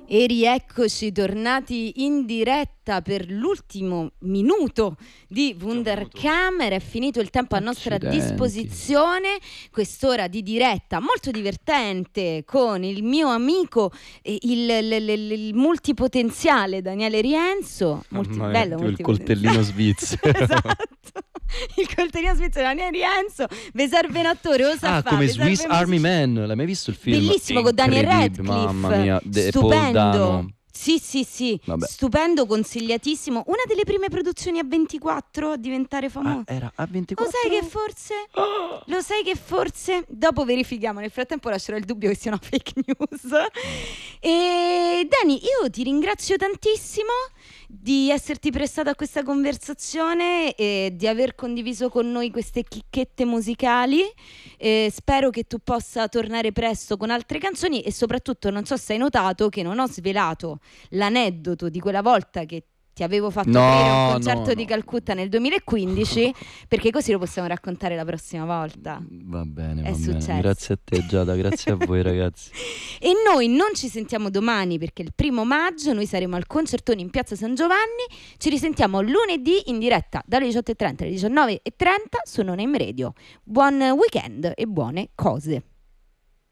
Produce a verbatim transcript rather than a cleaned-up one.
E rieccoci tornati in diretta per l'ultimo minuto di Wunderkammer. È finito il tempo a nostra Accidenti. disposizione, quest'ora di diretta molto divertente con il mio amico, eh, il, il, il, il multipotenziale Daniele Rienzo. Multi, Mamma mia, bello, tipo il coltellino svizzero. Esatto. Il coltellino svizzero Daniele Rienzo. Vi serve un attore, lo sa Ah, fa, come vi serve Swiss un Army musicista. Man, l'hai mai visto il film? Bellissimo, con Daniel Incredibile, Radcliffe. mamma mia, De- Stupendo. Paul Dano. Sì, sì, sì, Vabbè. stupendo, consigliatissimo. Una delle prime produzioni a ventiquattro a diventare Ah, famosa. era a Lo ventiquattro? sai che forse? Ah! Lo sai che forse? Dopo verifichiamo, nel frattempo lascerò il dubbio che sia una fake news. E Dani, io ti ringrazio tantissimo di esserti prestato a questa conversazione e di aver condiviso con noi queste chicchette musicali. Eh, spero che tu possa tornare presto con altre canzoni e soprattutto non so se hai notato che non ho svelato l'aneddoto di quella volta che ti avevo fatto No, aprire un concerto no, di no. Calcutta nel duemilaquindici, perché così lo possiamo raccontare la prossima volta. Va bene, È va successo. bene. Grazie a te Giada, grazie a voi ragazzi. E noi non ci sentiamo domani perché il primo maggio noi saremo al concertone in Piazza San Giovanni. Ci risentiamo lunedì in diretta dalle diciotto e trenta alle diciannove e trenta su Non Name Radio. Buon weekend e buone cose.